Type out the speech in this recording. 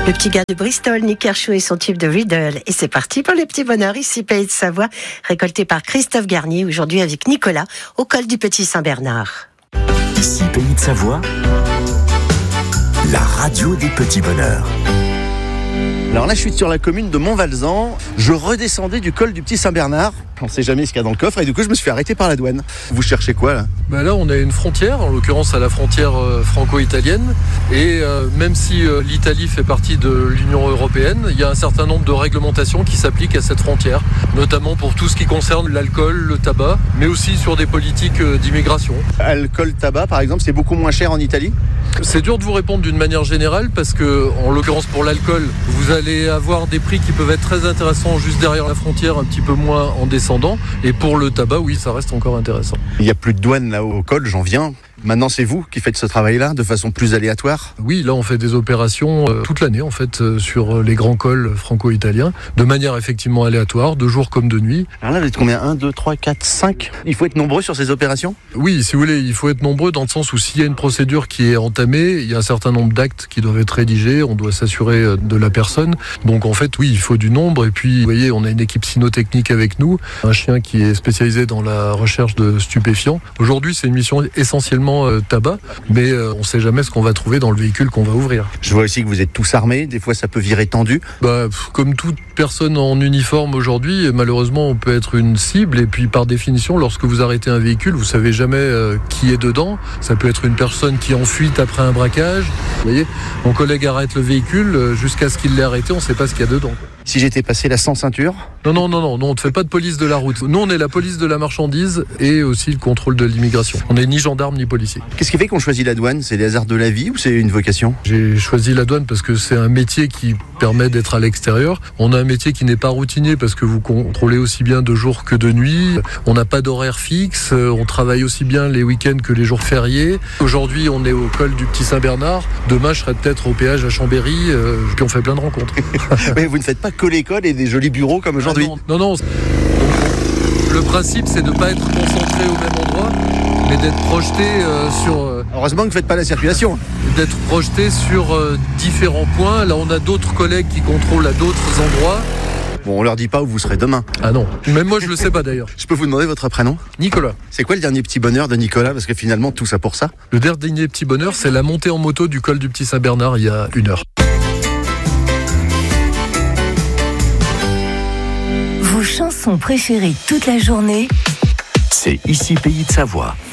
Le petit gars de Bristol, Nick Kershaw et son tube de Riddle. Et c'est parti pour les petits bonheurs ici, Pays de Savoie, récolté par Christophe Garnier, aujourd'hui avec Nicolas, au col du Petit Saint-Bernard. Ici, Pays de Savoie, la radio des petits bonheurs. Alors là, je suis sur la commune de Montvalzan. Je redescendais du col du Petit Saint-Bernard. On ne sait jamais ce qu'il y a dans le coffre et du coup, je me suis fait arrêter par la douane. Vous cherchez quoi là ? Là, on a une frontière, en l'occurrence à la frontière franco-italienne. Et même si l'Italie fait partie de l'Union européenne, il y a un certain nombre de réglementations qui s'appliquent à cette frontière, notamment pour tout ce qui concerne l'alcool, le tabac, mais aussi sur des politiques d'immigration. Alcool, tabac, par exemple, c'est beaucoup moins cher en Italie ? C'est dur de vous répondre d'une manière générale parce que, en l'occurrence pour l'alcool, vous allez avoir des prix qui peuvent être très intéressants juste derrière la frontière, un petit peu moins en descendant. Et pour le tabac, oui, ça reste encore intéressant. Il n'y a plus de douane là au col, j'en viens. Maintenant, c'est vous qui faites ce travail-là de façon plus aléatoire ? Oui, là, on fait des opérations toute l'année, en fait, sur les grands cols franco-italiens, de manière effectivement aléatoire, de jour comme de nuit. Alors là, vous êtes combien ? 1, 2, 3, 4, 5 ? Il faut être nombreux sur ces opérations ? Oui, si vous voulez, il faut être nombreux dans le sens où s'il y a une procédure qui est entamée, il y a un certain nombre d'actes qui doivent être rédigés, on doit s'assurer de la personne. Donc, en fait, oui, il faut du nombre. Et puis, vous voyez, on a une équipe cynotechnique avec nous, un chien qui est spécialisé dans la recherche de stupéfiants. Aujourd'hui, c'est une mission essentiellement tabac, mais on ne sait jamais ce qu'on va trouver dans le véhicule qu'on va ouvrir. Je vois aussi que vous êtes tous armés, des fois ça peut virer tendu. Comme toute personne en uniforme aujourd'hui, malheureusement on peut être une cible et puis par définition lorsque vous arrêtez un véhicule, vous savez jamais qui est dedans. Ça peut être une personne qui est en fuite après un braquage. Vous voyez, mon collègue arrête le véhicule, jusqu'à ce qu'il l'ait arrêté, on ne sait pas ce qu'il y a dedans. Si j'étais passé là sans ceinture ? Non, on ne fait pas de police de la route. Nous, on est la police de la marchandise et aussi le contrôle de l'immigration. On n'est ni gendarme ni policier. Qu'est-ce qui fait qu'on choisit la douane ? C'est les hasards de la vie ou c'est une vocation ? J'ai choisi la douane parce que c'est un métier qui permet d'être à l'extérieur. On a un métier qui n'est pas routinier parce que vous contrôlez aussi bien de jour que de nuit. On n'a pas d'horaire fixe. On travaille aussi bien les week-ends que les jours fériés. Aujourd'hui, on est au col du Petit Saint-Bernard. Demain, je serai peut-être au péage à Chambéry. Puis on fait plein de rencontres. Mais vous ne faites pas que l'école et des jolis bureaux comme aujourd'hui. Non. Le principe, c'est de ne pas être concentré au même endroit, mais d'être projeté sur... Heureusement que vous ne faites pas la circulation. D'être projeté sur différents points. Là, on a d'autres collègues qui contrôlent à d'autres endroits. Bon, on leur dit pas où vous serez demain. Ah non, même moi je le sais pas d'ailleurs. Je peux vous demander votre prénom ? Nicolas. C'est quoi le dernier petit bonheur de Nicolas ? Parce que finalement, tout ça pour ça. Le dernier petit bonheur, c'est la montée en moto du col du Petit Saint-Bernard il y a 1 heure. Vos chansons préférées toute la journée, C'est ici, Pays de Savoie.